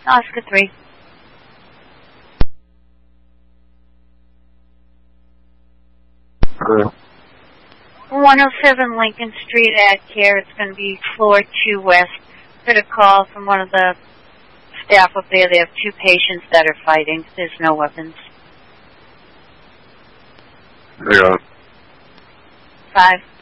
Oscar 3. Hello. 107 Lincoln Street at Care. It's going to be floor 2 west. Got a call from one of the staff up there. They have 2 patients that are fighting. There's no weapons. Yeah. 5.